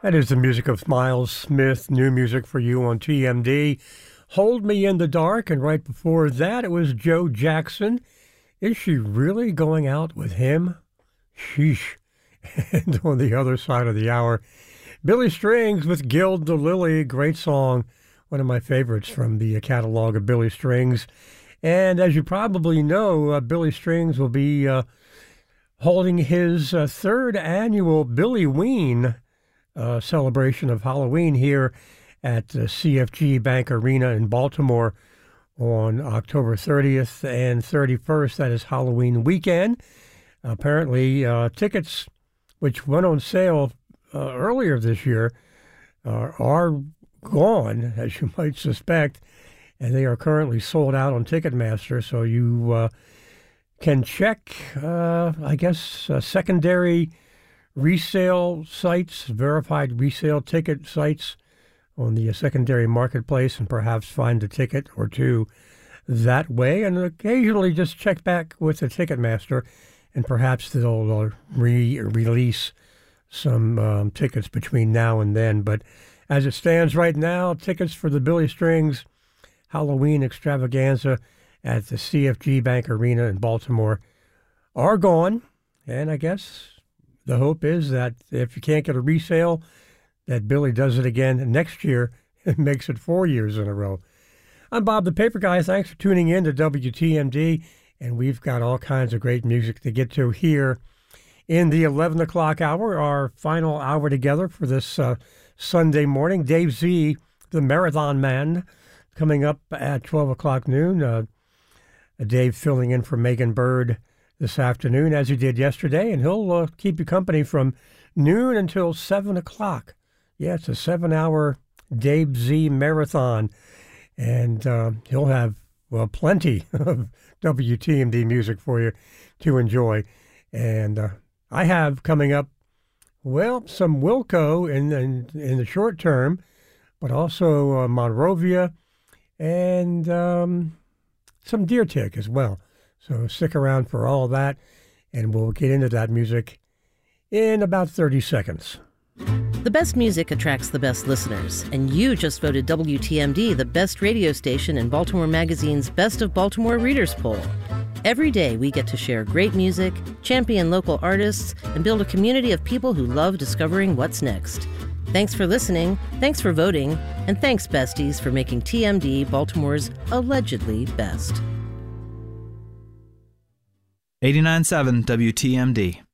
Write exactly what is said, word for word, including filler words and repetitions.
That is the music of Miles Smith, new music for you on T M D. Hold Me in the Dark, and right before that it was Joe Jackson. Is she really going out with him? Sheesh. And on the other side of the hour, Billy Strings with Gild the Lily, great song, one of my favorites from the catalog of Billy Strings. And as you probably know, uh, Billy Strings will be uh, holding his uh, third annual Billy Ween uh, celebration of Halloween here at the C F G Bank Arena in Baltimore on October thirtieth and thirty-first. That is Halloween weekend. Apparently, uh, tickets, which went on sale uh, earlier this year, uh, are gone, as you might suspect, and they are currently sold out on Ticketmaster. So you uh, can check, uh, I guess, uh, secondary resale sites, verified resale ticket sites on the secondary marketplace, and perhaps find a ticket or two that way, and occasionally just check back with the Ticketmaster, and perhaps they'll uh, re-release some um, tickets between now and then. But as it stands right now, tickets for the Billy Strings Halloween extravaganza at the C F G Bank Arena in Baltimore are gone, and I guess the hope is that if you can't get a resale, that Billy does it again next year and makes it four years in a row. I'm Bob the Paper Guy. Thanks for tuning in to W T M D, and we've got all kinds of great music to get to here in the eleven o'clock hour, our final hour together for this uh, Sunday morning. Dave Z, the Marathon Man, coming up at twelve o'clock noon. Uh, Dave filling in for Megan Bird this afternoon, as he did yesterday, and he'll uh, keep you company from noon until seven o'clock. Yeah, it's a seven-hour Dave Z marathon, and uh, he'll have, well, plenty of W T M D music for you to enjoy. And uh, I have coming up, well, some Wilco in, in, in the short term, but also uh, Monrovia and um, some Deer Tick as well. So stick around for all that, and we'll get into that music in about thirty seconds. The best music attracts the best listeners, and you just voted W T M D the best radio station in Baltimore Magazine's Best of Baltimore Readers Poll. Every day we get to share great music, champion local artists, and build a community of people who love discovering what's next. Thanks for listening, thanks for voting, and thanks, besties, for making T M D Baltimore's allegedly best. eighty-nine point seven W T M D.